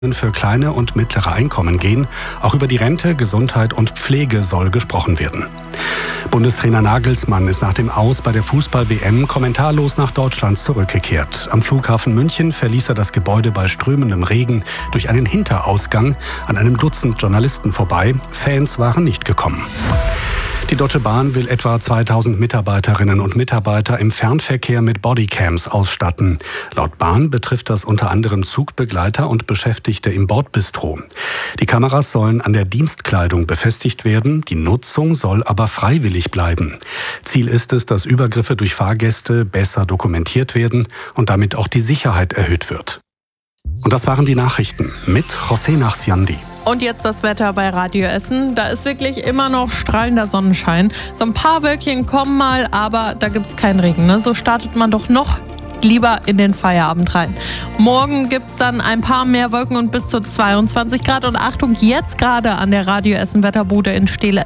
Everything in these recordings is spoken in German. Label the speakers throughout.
Speaker 1: für kleine und mittlere Einkommen gehen. Auch über die Rente, Gesundheit und Pflege soll gesprochen werden. Bundestrainer Nagelsmann ist nach dem Aus bei der Fußball-WM kommentarlos nach Deutschland zurückgekehrt. Am Flughafen München verließ er das Gebäude bei strömendem Regen durch einen Hinterausgang an einem Dutzend Journalisten vorbei. Fans waren nicht gekommen. Die Deutsche Bahn will etwa 2000 Mitarbeiterinnen und Mitarbeiter im Fernverkehr mit Bodycams ausstatten. Laut Bahn betrifft das unter anderem Zugbegleiter und Beschäftigte im Bordbistro. Die Kameras sollen an der Dienstkleidung befestigt werden, die Nutzung soll aber freiwillig bleiben. Ziel ist es, dass Übergriffe durch Fahrgäste besser dokumentiert werden und damit auch die Sicherheit erhöht wird. Und das waren die Nachrichten mit José Nachsiandi.
Speaker 2: Und jetzt das Wetter bei Radio Essen. Da ist wirklich immer noch strahlender Sonnenschein. So ein paar Wölkchen kommen mal, aber da gibt's keinen Regen. Ne? So startet man doch noch lieber in den Feierabend rein. Morgen gibt's dann ein paar mehr Wolken und bis zu 22 Grad. Und Achtung, jetzt gerade an der Radio Essen Wetterbude in Steele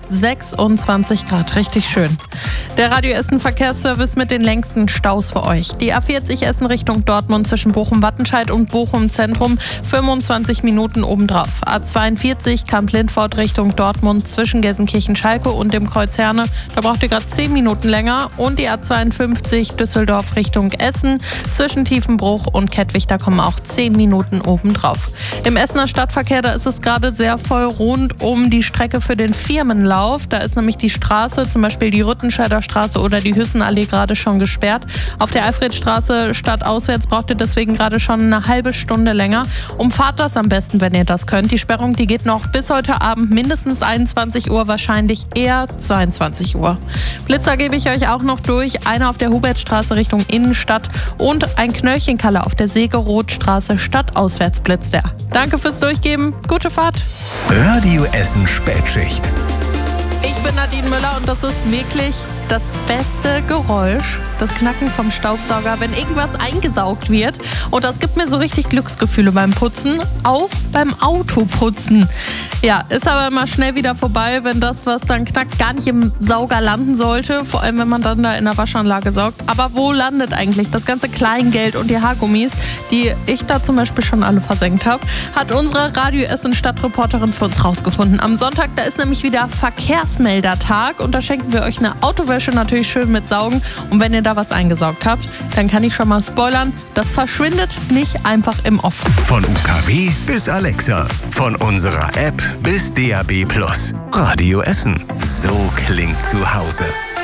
Speaker 2: 26 Grad. Richtig schön. Der Radio Essen Verkehrsservice mit den längsten Staus für euch. Die A40 Essen Richtung Dortmund zwischen Bochum-Wattenscheid und Bochum Zentrum 25 Minuten obendrauf. A42 Kamp-Lindfort Richtung Dortmund zwischen Gelsenkirchen-Schalke und dem Kreuz Herne. Da braucht ihr gerade 10 Minuten länger. Und die A52 Düsseldorf Richtung Essen zwischen Tiefenbruch und Kettwig. Da kommen auch 10 Minuten obendrauf. Im Essener Stadtverkehr, da ist es gerade sehr voll rund um die Strecke für den Firmenlauf. Da ist nämlich die Straße, zum Beispiel die Rüttenscheider Straße oder die Hüssenallee gerade schon gesperrt. Auf der Alfredstraße stadtauswärts braucht ihr deswegen gerade schon eine halbe Stunde länger. Umfahrt das am besten, wenn ihr das könnt. Die Sperrung, die geht noch bis heute Abend mindestens 21 Uhr, wahrscheinlich eher 22 Uhr. Blitzer gebe ich euch auch noch durch. Einer auf der Hubertstraße Richtung Innenstadt und ein Knöllchenkalle auf der Segerothstraße stadtauswärts blitzt der. Danke fürs Durchgeben. Gute Fahrt.
Speaker 3: Radio Essen Spätschicht.
Speaker 2: Ich bin Nadine Müller und das ist wirklich das beste Geräusch, das Knacken vom Staubsauger, wenn irgendwas eingesaugt wird. Und das gibt mir so richtig Glücksgefühle beim Putzen, auch beim Autoputzen. Ja, ist aber immer schnell wieder vorbei, wenn das, was dann knackt, gar nicht im Sauger landen sollte. Vor allem, wenn man dann da in der Waschanlage saugt. Aber wo landet eigentlich das ganze Kleingeld und die Haargummis, die ich da zum Beispiel schon alle versenkt habe, hat unsere Radio Essen Stadtreporterin für uns rausgefunden. Am Sonntag, da ist nämlich wieder Verkehrsmeldertag und da schenken wir euch eine Autowäsche natürlich schön mit Saugen. Und wenn ihr da was eingesaugt habt, dann kann ich schon mal spoilern, das verschwindet nicht einfach im Off.
Speaker 3: Von UKW bis Alexa, von unserer App bis DAB+. Radio Essen. So klingt zu Hause.